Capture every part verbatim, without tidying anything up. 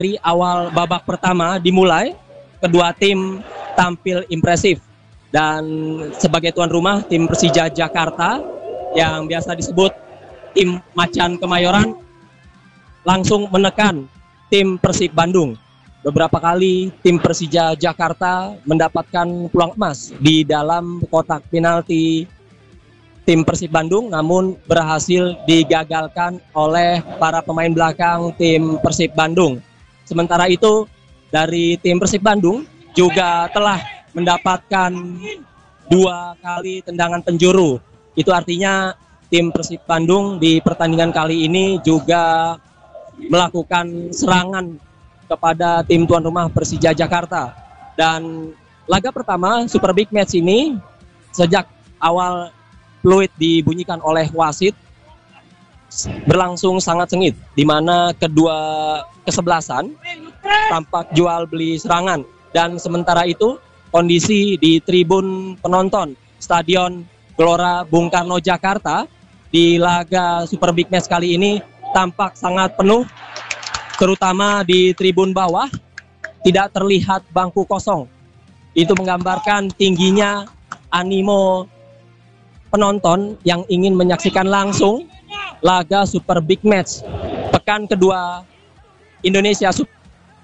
Dari awal babak pertama dimulai, kedua tim tampil impresif. Dan sebagai tuan rumah, tim Persija Jakarta yang biasa disebut tim Macan Kemayoran langsung menekan tim Persib Bandung. Beberapa kali tim Persija Jakarta mendapatkan peluang emas di dalam kotak penalti tim Persib Bandung, namun berhasil digagalkan oleh para pemain belakang tim Persib Bandung. Sementara itu dari tim Persib Bandung juga telah mendapatkan dua kali tendangan penjuru. Itu artinya tim Persib Bandung di pertandingan kali ini juga melakukan serangan kepada tim tuan rumah Persija Jakarta. Dan laga pertama Super Big Match ini sejak awal peluit dibunyikan oleh wasit berlangsung sangat sengit, di mana kedua kesebelasan tampak jual beli serangan. Dan sementara itu kondisi di tribun penonton Stadion Gelora Bung Karno Jakarta di laga Super Big Match kali ini tampak sangat penuh, terutama di tribun bawah tidak terlihat bangku kosong. Itu menggambarkan tingginya animo penonton yang ingin menyaksikan langsung laga Super Big Match pekan kedua Indonesia Super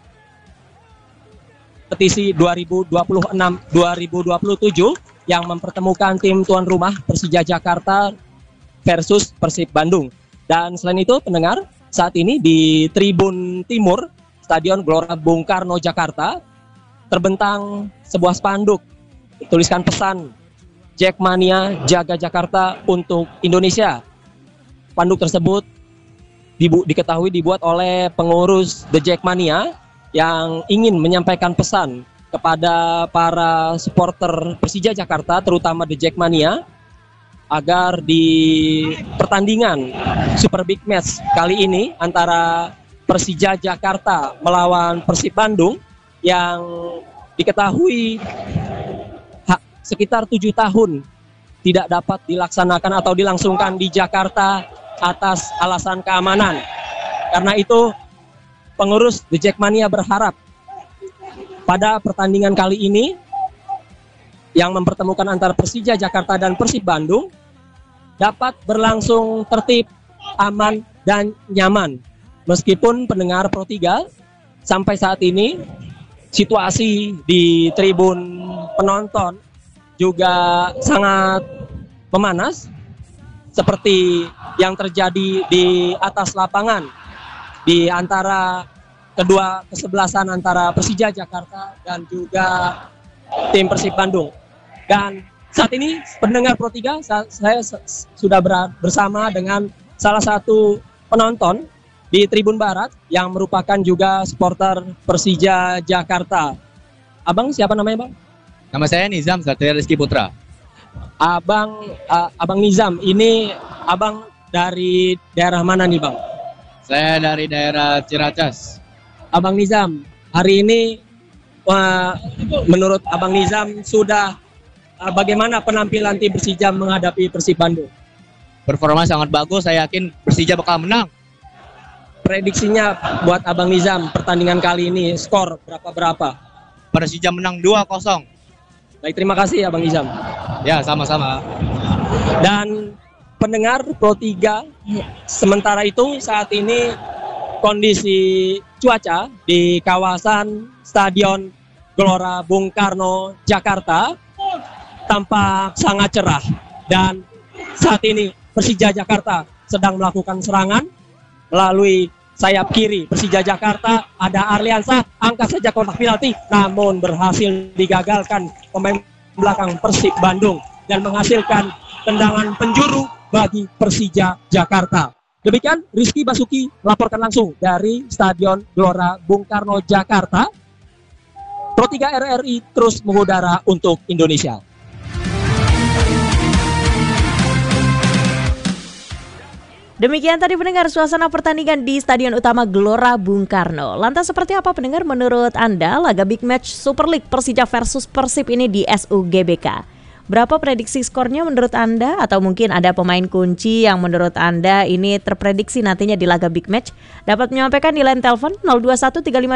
Kompetisi dua ribu dua puluh enam dua ribu dua puluh tujuh yang mempertemukan tim tuan rumah Persija Jakarta versus Persib Bandung. Dan selain itu pendengar, saat ini di tribun timur Stadion Gelora Bung Karno Jakarta terbentang sebuah spanduk tuliskan pesan Jackmania Jaga Jakarta untuk Indonesia. Spanduk tersebut dibu diketahui dibuat oleh pengurus The Jackmania yang ingin menyampaikan pesan kepada para supporter Persija Jakarta, terutama The Jackmania, agar di pertandingan Super Big Match kali ini antara Persija Jakarta melawan Persib Bandung yang diketahui hak sekitar tujuh tahun tidak dapat dilaksanakan atau dilangsungkan di Jakarta atas alasan keamanan. Karena itu pengurus The Jackmania berharap pada pertandingan kali ini yang mempertemukan antara Persija Jakarta dan Persib Bandung dapat berlangsung tertib, aman, dan nyaman. Meskipun pendengar Pro tiga sampai saat ini situasi di tribun penonton juga sangat memanas seperti yang terjadi di atas lapangan di antara kedua kesebelasan antara Persija Jakarta dan juga tim Persib Bandung. Dan saat ini pendengar Pro tiga, saya sudah bersama dengan salah satu penonton di Tribun Barat yang merupakan juga supporter Persija Jakarta. Abang siapa namanya, Bang? Nama saya Nizam Satria Rizky Putra. Abang uh, Abang Nizam, ini Abang dari daerah mana nih, Bang? Saya dari daerah Ciracas. Abang Nizam, hari ini uh, menurut Abang Nizam sudah uh, bagaimana penampilan tim Persija menghadapi Persib Bandung? Performa sangat bagus, saya yakin Persija bakal menang. Prediksinya buat Abang Nizam pertandingan kali ini skor berapa-berapa? Persija menang dua kosong. Baik, terima kasih Abang Nizam. Ya, sama-sama. Dan pendengar Pro tiga, sementara itu saat ini kondisi cuaca di kawasan Stadion Gelora Bung Karno Jakarta tampak sangat cerah. Dan saat ini Persija Jakarta sedang melakukan serangan melalui sayap kiri Persija Jakarta. Ada Arliansa, angkat saja kotak penalti, namun berhasil digagalkan pemain belakang Persib Bandung dan menghasilkan tendangan penjuru bagi Persija Jakarta. Demikian Rizky Basuki melaporkan langsung dari Stadion Gelora Bung Karno Jakarta. Pro tiga R R I terus mengudara untuk Indonesia. Demikian tadi pendengar suasana pertandingan di Stadion Utama Gelora Bung Karno. Lantas seperti apa pendengar menurut Anda laga Big Match Super League Persija versus Persib ini di S U G B K? Berapa prediksi skornya menurut Anda? Atau mungkin ada pemain kunci yang menurut Anda ini terprediksi nantinya di laga big match? Dapat menyampaikan di line telepon nol dua satu tiga lima